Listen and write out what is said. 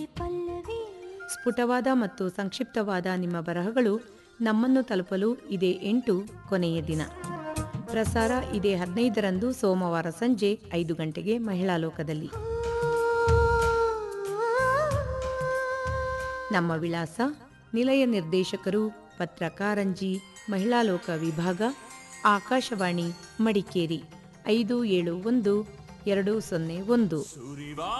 ಸ್ಫುಟವಾದ ಮತ್ತು ಸಂಕ್ಷಿಪ್ತವಾದ ನಿಮ್ಮ ಬರಹಗಳು ನಮ್ಮನ್ನು ತಲುಪಲು ಇದೇ 8 ಕೊನೆಯ ದಿನ. ಪ್ರಸಾರ ಇದೇ 15ರಂದು ಸೋಮವಾರ ಸಂಜೆ 5 ಗಂಟೆಗೆ ಮಹಿಳಾ ಲೋಕದಲ್ಲಿ. ನಮ್ಮ ವಿಳಾಸ: ನಿಲಯ ನಿರ್ದೇಶಕರು, ಪತ್ರಕಾರಂಜಿ, ಮಹಿಳಾ ಲೋಕ ವಿಭಾಗ, ಆಕಾಶವಾಣಿ ಮಡಿಕೇರಿ 571201.